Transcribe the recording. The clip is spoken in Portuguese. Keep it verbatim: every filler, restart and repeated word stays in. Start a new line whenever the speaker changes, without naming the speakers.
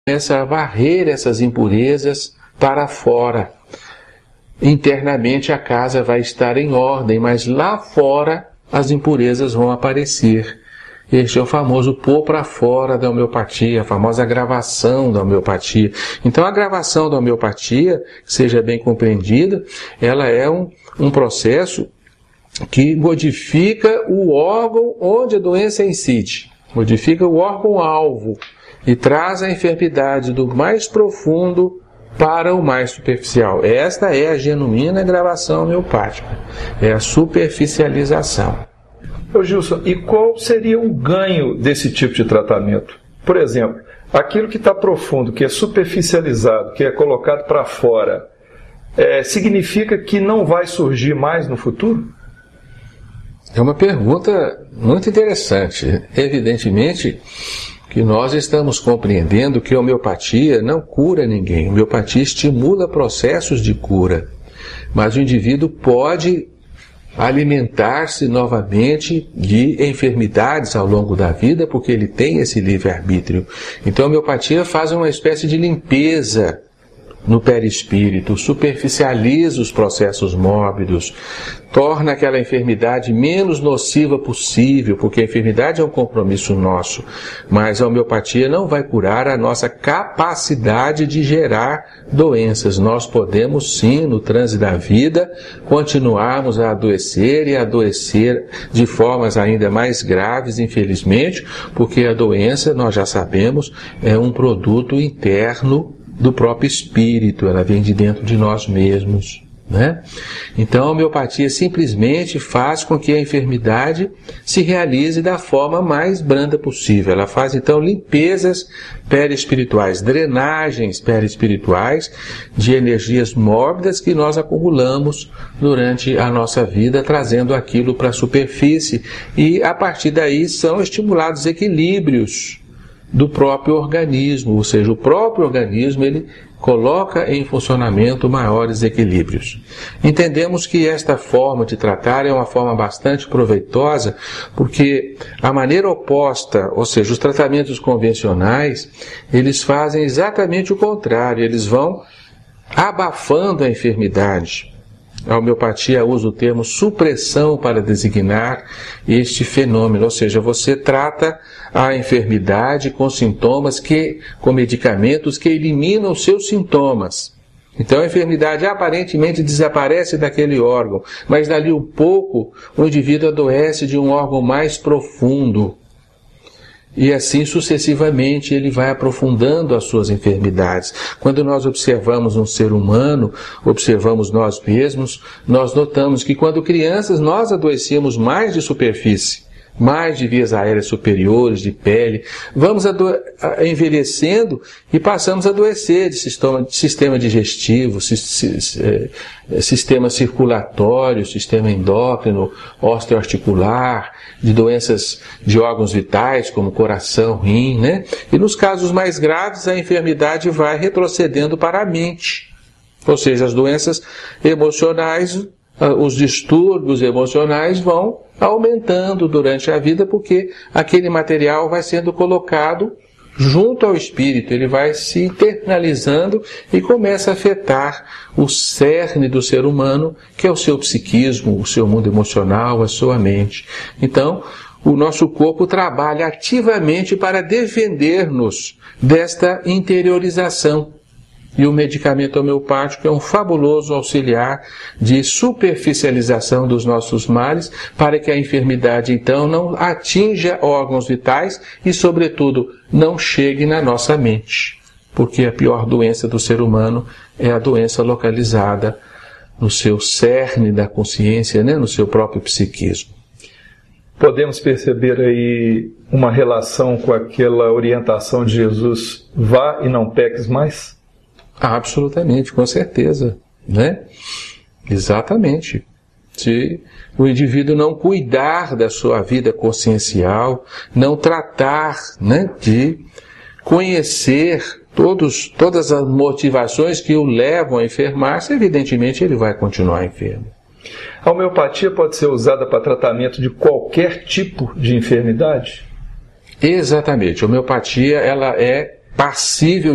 começa a varrer essas impurezas para fora. Internamente a casa vai estar em ordem, mas lá fora as impurezas vão aparecer. Este é o famoso pôr para fora da homeopatia, a famosa gravação da homeopatia. Então a gravação da homeopatia, que seja bem compreendida, ela é um, um processo que modifica o órgão onde a doença incide, modifica o órgão-alvo e traz a enfermidade do mais profundo para o mais superficial. Esta é a genuína gravação homeopática, é a superficialização.
Ô Gilson, e qual seria o ganho desse tipo de tratamento? Por exemplo, aquilo que está profundo, que é superficializado, que é colocado para fora, é, significa que não vai surgir mais no futuro?
É uma pergunta muito interessante. Evidentemente que nós estamos compreendendo que a homeopatia não cura ninguém. A homeopatia estimula processos de cura, mas o indivíduo pode alimentar-se novamente de enfermidades ao longo da vida, porque ele tem esse livre-arbítrio. Então a homeopatia faz uma espécie de limpeza no perispírito, superficializa os processos mórbidos, torna aquela enfermidade menos nociva possível, porque a enfermidade é um compromisso nosso, mas a homeopatia não vai curar a nossa capacidade de gerar doenças. Nós podemos sim, no trânsito da vida, continuarmos a adoecer e adoecer de formas ainda mais graves, infelizmente, porque a doença, nós já sabemos, é um produto interno do próprio espírito, ela vem de dentro de nós mesmos, né? Então a homeopatia simplesmente faz com que a enfermidade se realize da forma mais branda possível. Ela faz então limpezas perispirituais, drenagens perispirituais de energias mórbidas que nós acumulamos durante a nossa vida, trazendo aquilo para a superfície, e a partir daí são estimulados equilíbrios do próprio organismo, ou seja, o próprio organismo ele coloca em funcionamento maiores equilíbrios. Entendemos que esta forma de tratar é uma forma bastante proveitosa, porque a maneira oposta, ou seja, os tratamentos convencionais, eles fazem exatamente o contrário, eles vão abafando a enfermidade. A homeopatia usa o termo supressão para designar este fenômeno, ou seja, você trata a enfermidade com sintomas que, com medicamentos que eliminam os seus sintomas. Então a enfermidade aparentemente desaparece daquele órgão, mas dali um pouco o indivíduo adoece de um órgão mais profundo. E assim sucessivamente ele vai aprofundando as suas enfermidades. Quando nós observamos um ser humano, observamos nós mesmos, nós notamos que quando crianças nós adoecíamos mais de superfície, mais de vias aéreas superiores, de pele, vamos envelhecendo e passamos a adoecer de sistema, de sistema digestivo, sistema circulatório, sistema endócrino, osteoarticular, de doenças de órgãos vitais, como coração, rim, né? E nos casos mais graves, a enfermidade vai retrocedendo para a mente. Ou seja, as doenças emocionais, os distúrbios emocionais vão aumentando durante a vida, porque aquele material vai sendo colocado junto ao espírito, ele vai se internalizando e começa a afetar o cerne do ser humano, que é o seu psiquismo, o seu mundo emocional, a sua mente. Então, o nosso corpo trabalha ativamente para defender-nos desta interiorização. E o medicamento homeopático é um fabuloso auxiliar de superficialização dos nossos males, para que a enfermidade, então, não atinja órgãos vitais e, sobretudo, não chegue na nossa mente. Porque a pior doença do ser humano é a doença localizada no seu cerne da consciência, né? No seu próprio psiquismo.
Podemos perceber aí uma relação com aquela orientação de Jesus: vá e não peques mais?
Absolutamente, com certeza, né? Exatamente. Se o indivíduo não cuidar da sua vida consciencial, não tratar, né, de conhecer todos, todas as motivações que o levam a enfermar-se, evidentemente ele vai continuar enfermo.
A homeopatia pode ser usada para tratamento de qualquer tipo de enfermidade?
Exatamente. A homeopatia ela é passível